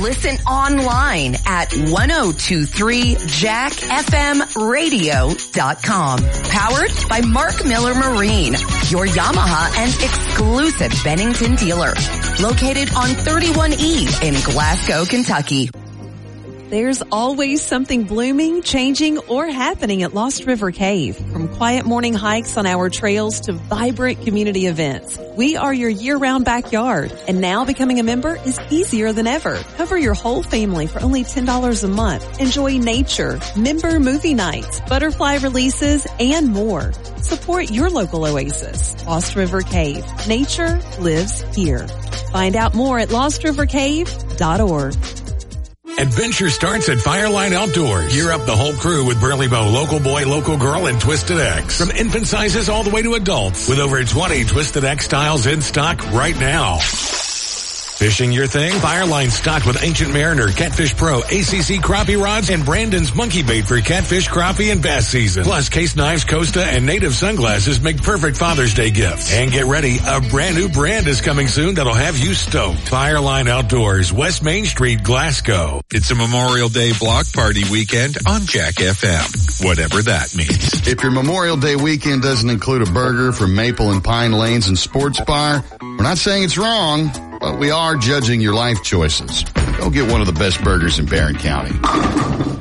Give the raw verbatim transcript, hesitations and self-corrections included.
Listen online at ten twenty-three jack f m radio dot com. Powered by Mark Miller Marine, your Yamaha and exclusive Bennington dealer. Located on thirty-one E in Glasgow, Kentucky. There's always something blooming, changing, or happening at Lost River Cave. From quiet morning hikes on our trails to vibrant community events, we are your year-round backyard. And now becoming a member is easier than ever. Cover your whole family for only ten dollars a month. Enjoy nature, member movie nights, butterfly releases, and more. Support your local oasis. Lost River Cave. Nature lives here. Find out more at lost river cave dot org. Adventure starts at Fireline Outdoors. Gear up the whole crew with Burley Bow, Local Boy, Local Girl, and Twisted X. From infant sizes all the way to adults. With over twenty Twisted X styles in stock right now. Fishing your thing? Fireline stocked with Ancient Mariner, Catfish Pro, A C C crappie rods, and Brandon's Monkey Bait for catfish, crappie, and bass season. Plus, case knives, Costa, and native sunglasses make perfect Father's Day gifts. And get ready, a brand new brand is coming soon that'll have you stoked. Fireline Outdoors, West Main Street, Glasgow. It's a Memorial Day block party weekend on Jack F M, whatever that means. If your Memorial Day weekend doesn't include a burger from Maple and Pine Lanes and Sports Bar, we're not saying it's wrong, but we are judging your life choices. Go get one of the best burgers in Barron County.